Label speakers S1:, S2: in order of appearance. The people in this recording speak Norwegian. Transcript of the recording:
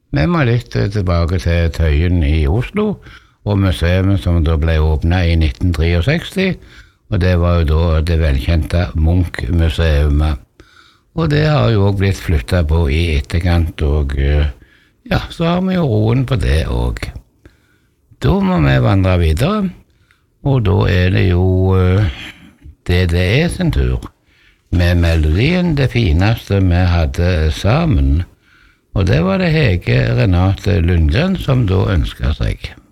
S1: Vi må litt tilbake til Tøyen i Oslo, og museet som da ble åpnet i 1963, og det var jo da det velkjente Munch-museet. Og det har jo også blitt flyttet på i etterkant, og ja, så har vi jo roen på det også. Da må vi vandre videre, og da er det jo DDE sin tur, med melodien Det fineste vi hadde sammen. Og det var det Hege Renate Lundgren som da ønsket seg.